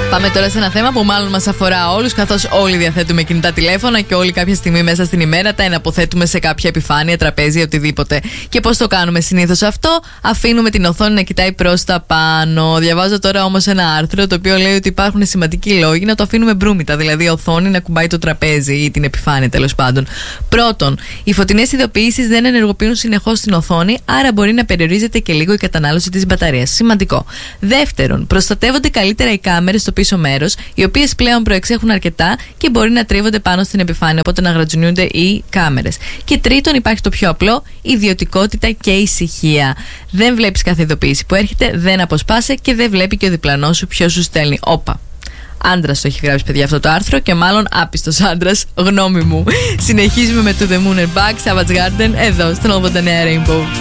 Πάμε τώρα σε ένα θέμα που μάλλον μας αφορά όλους, καθώς όλοι διαθέτουμε κινητά τηλέφωνα και όλοι κάποια στιγμή μέσα στην ημέρα τα εναποθέτουμε σε κάποια επιφάνεια, τραπέζι, οτιδήποτε. Και πώς το κάνουμε συνήθως αυτό? Αφήνουμε την οθόνη να κοιτάει προς τα πάνω. Διαβάζω τώρα όμως ένα άρθρο το οποίο λέει ότι υπάρχουν σημαντικοί λόγοι να το αφήνουμε μπρούμητα, δηλαδή η οθόνη να κουμπάει το τραπέζι ή την επιφάνεια τέλος πάντων. Πρώτον, οι φωτεινές ειδοποιήσεις δεν ενεργοποιούν συνεχώς την οθόνη, άρα μπορεί να περιορίζεται και λίγο η κατανάλωση της μπαταρίας. Σημαντικό. Δεύτερον, προστατεύονται καλύτερα οι κάμερες στο πίσω μέρος, οι οποίες πλέον προεξέχουν αρκετά και μπορεί να τρίβονται πάνω στην επιφάνεια, οπότε να γρατζουνιούνται οι κάμερες. Και τρίτον, υπάρχει το πιο απλό, ιδιωτικότητα και ησυχία. Δεν βλέπεις κάθε ειδοποίηση που έρχεται, δεν αποσπάσαι και δεν βλέπει και ο διπλανός σου ποιος σου στέλνει. Όπα. Άντρας το έχει γράψει, παιδιά, αυτό το άρθρο και μάλλον άπιστος άντρας, γνώμη μου. Συνεχίζουμε με To The Moon and Back, Savage Garden, εδώ στον 89 Rainbow.